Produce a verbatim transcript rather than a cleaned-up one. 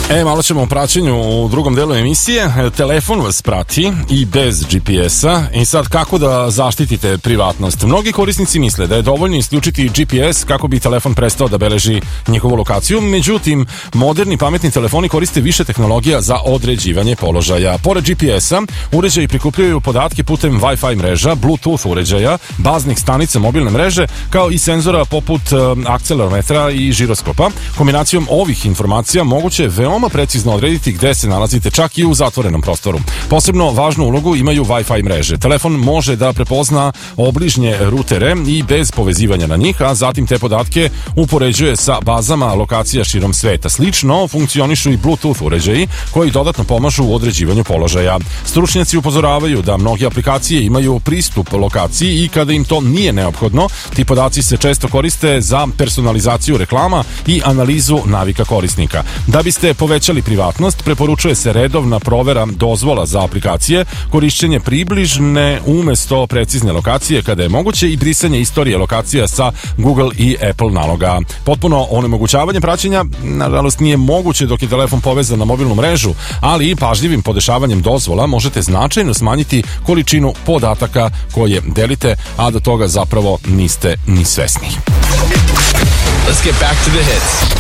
E, malo ćemo o praćenju u drugom delu emisije. Telefon vas prati i bez G P S-a. I sad, kako da zaštitite privatnost? Mnogi korisnici misle da je dovoljno isključiti G P S kako bi telefon prestao da beleži njihovu lokaciju. Međutim, moderni pametni telefoni koriste više tehnologija za određivanje položaja. Pored G P S-a, uređaji prikupljaju podatke putem Wi-Fi mreža, Bluetooth uređaja, baznih stanica mobilne mreže, kao i senzora poput akcelerometra i žiroskopa. Kombinacijom ovih informacija moguće je veoma precizno odrediti gde se nalazite, čak i u zatvorenom prostoru. Posebno važnu ulogu imaju Wi-Fi mreže. Telefon može da prepozna obližnje rutere i bez povezivanja na njih, a zatim te podatke upoređuje sa bazama lokacija širom sveta. Slično funkcionišu i Bluetooth uređaji koji dodatno pomažu u određivanju položaja. Stručnjaci upozoravaju da mnoge aplikacije imaju pristup lokaciji i kada im to nije neophodno, ti podaci se često koriste za personalizaciju reklama i analizu navika korisnika. Da biste povećali privatnost, preporučuje se redovna provera dozvola za aplikacije, korišćenje približne umesto precizne lokacije kada je moguće i brisanje istorije lokacija sa Google i Apple naloga. Potpuno onemogućavanje praćenja, nažalost, nije moguće dok je telefon povezan na mobilnu mrežu, ali i pažljivim podešavanjem dozvola možete značajno smanjiti količinu podataka koje delite, a do toga zapravo niste ni svesni. Let's get back to the hits.